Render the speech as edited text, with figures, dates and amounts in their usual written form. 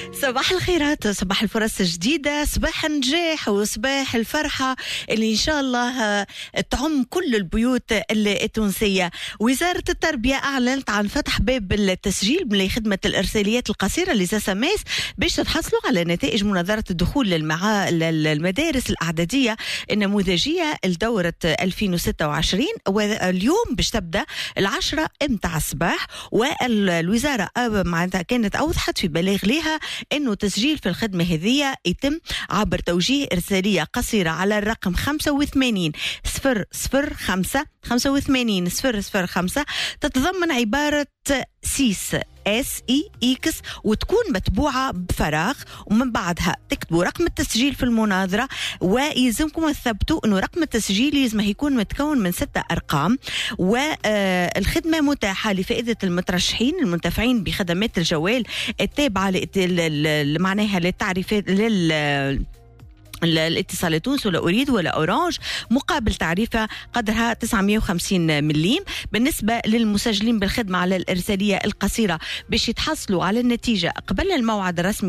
صباح الخيرات، صباح الفرص الجديدة، صباح النجاح وصباح الفرحة اللي إن شاء الله تعم كل البيوت التونسية. وزارة التربية أعلنت عن فتح باب التسجيل لخدمة الإرساليات القصيرة لزساميس باش تتحصلوا على نتائج مناظرة الدخول للمدارس الأعدادية النموذجية لدورة 2026، واليوم باش تبدأ 10 متاع الصباح. والوزارة معناتها كانت أوضحت في بلاغ لها إنه تسجيل في الخدمة هذه يتم عبر توجيه إرسالية قصيرة على الرقم 85 005 85 005، تتضمن عبارة سيس SEX وتكون متبوعة بفراغ، ومن بعدها تكتبوا رقم التسجيل في المناظرة. ويلزمكم تثبتوا أنه رقم التسجيل لازم يكون متكون من 6 أرقام. والخدمة متاحة لفائدة المترشحين المنتفعين بخدمات الجوال التابعة معناها للتعريفات الاتصال تونس ولا أريد ولا أورانج، مقابل تعريفة قدرها 950 مليم. بالنسبة للمسجلين بالخدمة على الإرسالية القصيرة باش يتحصلوا على النتيجة قبل الموعد الرسمي